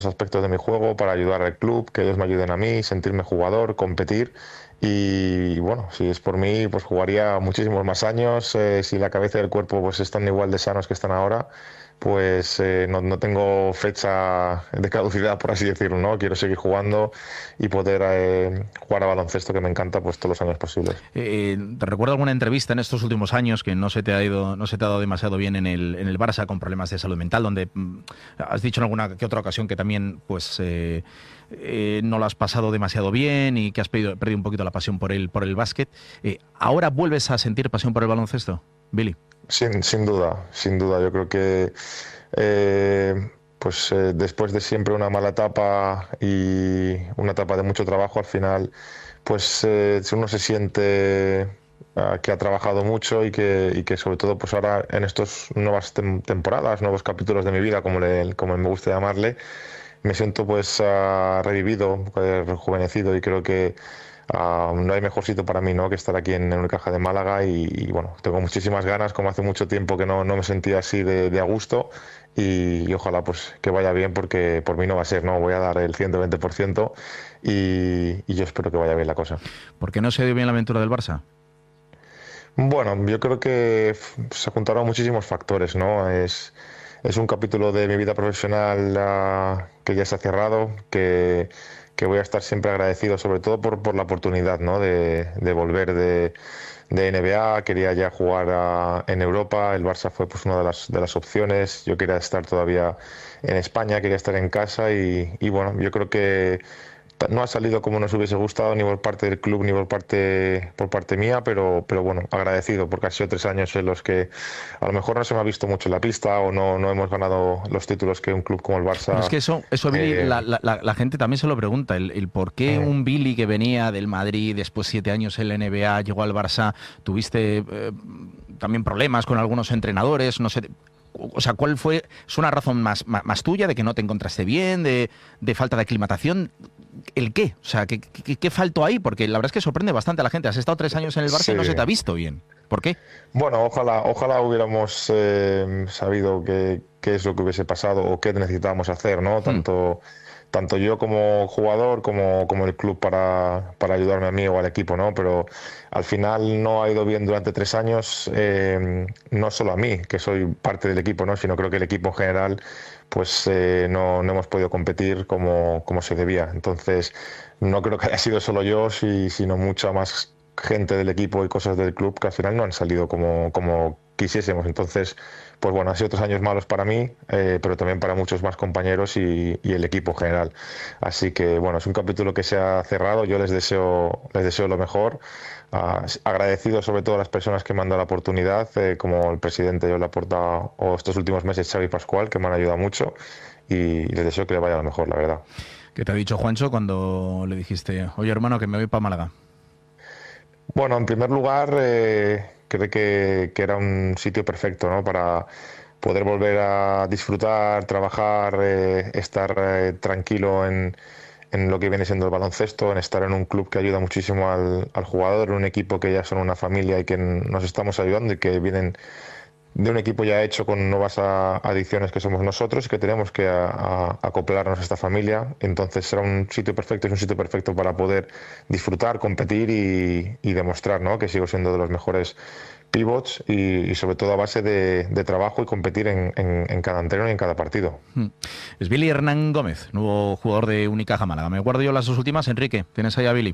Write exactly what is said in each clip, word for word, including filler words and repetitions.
aspectos de mi juego para ayudar al club, que ellos me ayuden a mí, sentirme jugador, competir. Y bueno, si es por mí, pues jugaría muchísimos más años. Eh, si la cabeza y el cuerpo pues están igual de sanos que están ahora, pues eh, no, no tengo fecha de caducidad, por así decirlo, ¿no? Quiero seguir jugando y poder eh, jugar a baloncesto, que me encanta, pues todos los años posibles. Eh, ¿te recuerdo alguna entrevista en estos últimos años que no se te ha ido, no se te ha dado demasiado bien en el, en el Barça con problemas de salud mental, donde mm, has dicho en alguna que otra ocasión que también pues eh, eh, no lo has pasado demasiado bien y que has perdido, perdido un poquito la pasión por el, por el básquet? Eh, ¿Ahora vuelves a sentir pasión por el baloncesto, Billy? Sin, sin duda, sin duda. Yo creo que eh, pues eh, después de siempre una mala etapa y una etapa de mucho trabajo, al final, pues eh, uno se siente uh, que ha trabajado mucho y que, y que sobre todo pues ahora en estas nuevas tem temporadas, nuevos capítulos de mi vida, como, le, como me gusta llamarle, me siento pues uh, revivido, eh, rejuvenecido, y creo que Uh, no hay mejor sitio para mí, ¿no?, que estar aquí en Unicaja de Málaga, y, y bueno, tengo muchísimas ganas, como hace mucho tiempo que no, no me sentía así de, de a gusto, y, y ojalá pues que vaya bien, porque por mí no va a ser, ¿no? Voy a dar el ciento veinte por ciento y, y yo espero que vaya bien la cosa. ¿Por qué no se dio bien la aventura del Barça? Bueno, yo creo que se juntaron muchísimos factores, ¿no? Es, es un capítulo de mi vida profesional uh, que ya se ha cerrado, que que voy a estar siempre agradecido, sobre todo por, por la oportunidad, ¿no?, de, de volver de, de N B A. Quería ya jugar a, en Europa, el Barça fue pues una de las, de las opciones, yo quería estar todavía en España, quería estar en casa, y, y bueno, yo creo que no ha salido como nos hubiese gustado, ni por parte del club ni por parte por parte mía, pero, pero bueno, agradecido, porque han sido tres años en los que a lo mejor no se me ha visto mucho en la pista, o no, no hemos ganado los títulos que un club como el Barça... Pero es que eso, eso Billy, eh, la, la, la gente también se lo pregunta, el, el por qué eh, un Billy que venía del Madrid, después siete años en la N B A, llegó al Barça, tuviste eh, también problemas con algunos entrenadores, no sé... O sea, ¿cuál fue? ¿Es una razón más, más, más tuya, de que no te encontraste bien, de, de falta de aclimatación? ¿El qué? O sea, ¿qué, qué, qué faltó ahí? Porque la verdad es que sorprende bastante a la gente. Has estado tres años en el Barça sí. y no se te ha visto bien. ¿Por qué? Bueno, ojalá, ojalá hubiéramos eh, sabido qué, qué es lo que hubiese pasado o qué necesitábamos hacer, ¿no? Tanto, hmm. tanto yo como jugador como, como el club para, para ayudarme a mí o al equipo, ¿no? Pero al final no ha ido bien durante tres años, eh, no solo a mí, que soy parte del equipo, ¿no?, sino creo que el equipo en general, pues eh, no, no hemos podido competir como, como se debía. Entonces, no creo que haya sido solo yo, sí, sino mucha más gente del equipo y cosas del club que al final no han salido como, como quisiésemos. Entonces, pues bueno, han sido otros años malos para mí, eh, pero también para muchos más compañeros y, y el equipo en general. Así que bueno, es un capítulo que se ha cerrado. Yo les deseo, les deseo lo mejor. Uh, agradecido sobre todo a las personas que me han dado la oportunidad, eh, como el presidente Joan Laporta, o estos últimos meses Xavi Pascual, que me han ayudado mucho, y, y les deseo que le vaya lo mejor, la verdad. ¿Qué te ha dicho Juancho cuando le dijiste, oye hermano, que me voy para Málaga? Bueno, en primer lugar, eh, creo que, que era un sitio perfecto, ¿no?, para poder volver a disfrutar, trabajar, eh, estar eh, tranquilo en, en lo que viene siendo el baloncesto, en estar en un club que ayuda muchísimo al, al jugador, en un equipo que ya son una familia y que nos estamos ayudando, y que vienen de un equipo ya hecho con nuevas adiciones que somos nosotros, y que tenemos que a, a, acoplarnos a esta familia. Entonces será un sitio perfecto, es un sitio perfecto para poder disfrutar, competir y, y demostrar, ¿no?, que sigo siendo de los mejores pivots, y, y sobre todo a base de, de trabajo y competir en, en, en cada entreno y en cada partido. Es Billy Hernán Gómez, nuevo jugador de Unicaja Málaga. Me guardo yo las dos últimas. Enrique, ¿tienes ahí a Billy?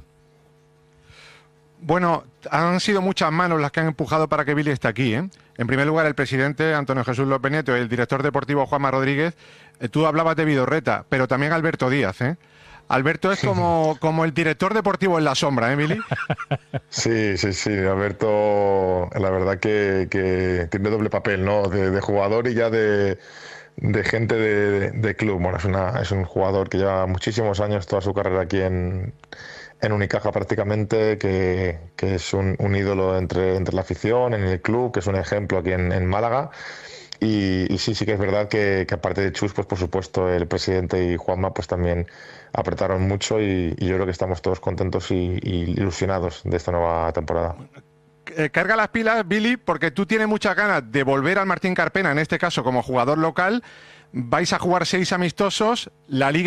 Bueno, han sido muchas manos las que han empujado para que Billy esté aquí, ¿eh? En primer lugar, el presidente Antonio Jesús López Nieto y el director deportivo Juanma Rodríguez. Eh, tú hablabas de Vidorreta, pero también Alberto Díaz, ¿eh? Alberto es como, como el director deportivo en la sombra, ¿eh, Billy? Sí, sí, sí. Alberto, la verdad que, que tiene doble papel, ¿no?, de, de jugador y ya de, de gente de, de club. Bueno, es, una, es un jugador que lleva muchísimos años, toda su carrera aquí en... en Unicaja prácticamente, que, que es un, un ídolo entre, entre la afición, en el club, que es un ejemplo aquí en, en Málaga. Y, y sí, sí que es verdad que, que aparte de Chus, pues por supuesto el presidente y Juanma pues también apretaron mucho, y, y yo creo que estamos todos contentos y, y ilusionados de esta nueva temporada. Eh, carga las pilas, Billy, porque tú tienes muchas ganas de volver al Martín Carpena, en este caso como jugador local, vais a jugar seis amistosos, la Liga